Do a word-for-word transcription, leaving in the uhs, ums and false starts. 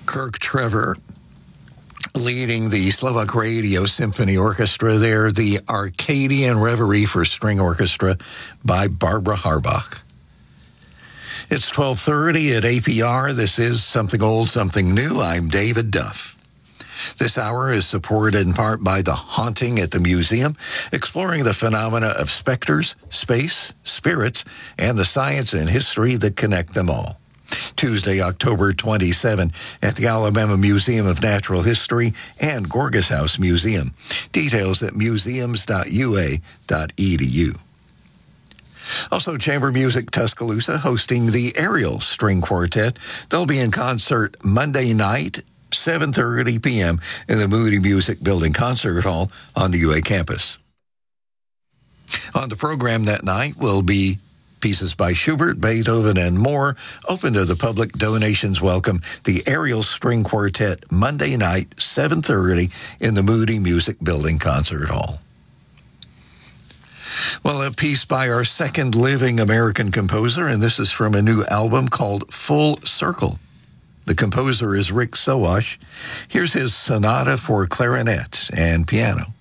Kirk Trevor leading the Slovak Radio Symphony Orchestra there, the Arcadian Reverie for String Orchestra by Barbara Harbach. It's twelve thirty at A P R. This is Something Old, Something New. I'm David Duff. This hour is supported in part by The Haunting at the Museum, exploring the phenomena of specters, space, spirits, and the science and history that connect them all. Tuesday, October twenty-seventh, at the Alabama Museum of Natural History and Gorgas House Museum. Details at museums dot u a dot e d u. Also, Chamber Music Tuscaloosa hosting the Ariel String Quartet. They'll be in concert Monday night, seven thirty p.m. in the Moody Music Building Concert Hall on the U A campus. On the program that night will be pieces by Schubert, Beethoven, and more. Open to the public. Donations welcome. The Ariel String Quartet, Monday night, seven thirty in the Moody Music Building Concert Hall. Well, a piece by our second living American composer, and this is from a new album called Full Circle. The composer is Rick Sowash. Here's his sonata for clarinet and piano.